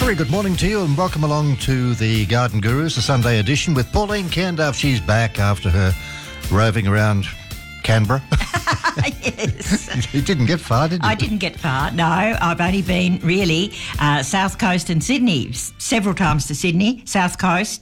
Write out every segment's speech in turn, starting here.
Very good morning to you and welcome along to the Garden Gurus, the Sunday edition with Pauline Canduff. She's back after her roving around Canberra. Yes. You didn't get far, did you? I didn't get far, no. I've only been, really, South Coast and Sydney, several times to Sydney, South Coast,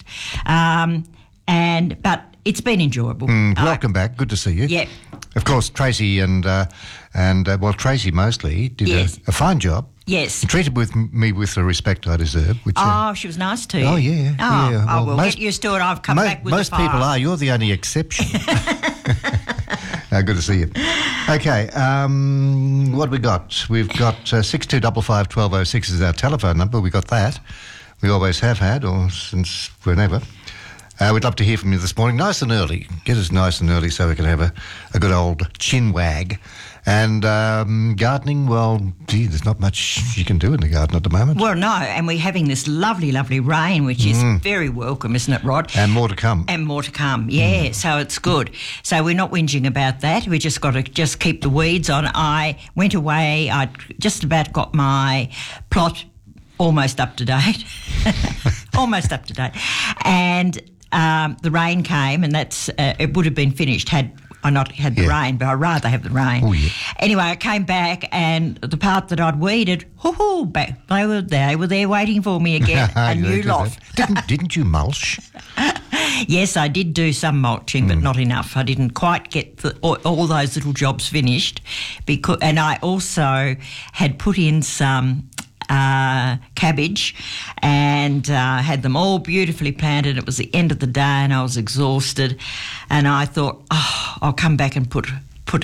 but it's been enjoyable. Welcome back. Good to see you. Yep. Of course, Tracy and Tracy mostly did Yes. a fine job. Yes. Treated me with the respect I deserve. Which, She was nice to you. Oh, yeah. Oh, yeah. well, we'll get used to it. I've come back with most a file. people are. You're the only exception. Good to see you. Okay, what have we got? We've got 6255 1206 is our telephone number. We got that. We always have had, or since whenever. We'd love to hear from you this morning, nice and early. Get us nice and early so we can have a good old chin wag. And gardening, well, gee, there's not much you can do in the garden at the moment. Well, no, and we're having this lovely, lovely rain, which is very welcome, isn't it, Rod? And more to come. And more to come, yeah, so it's good. So we're not whinging about that. We just got to just keep the weeds on. I went away. I just about got my plot almost up to date. Almost up to date. And the rain came, and that's it would have been finished had I not had the rain, but I'd rather have the rain. Oh, yeah. Anyway, I came back, and the part that I'd weeded, back they were there waiting for me again. A new lot. Didn't you mulch? Yes, I did do some mulching, but not enough. I didn't quite get all those little jobs finished, and I also had put in some cabbage and had them all beautifully planted. It was the end of the day and I was exhausted, and I thought, I'll come back and put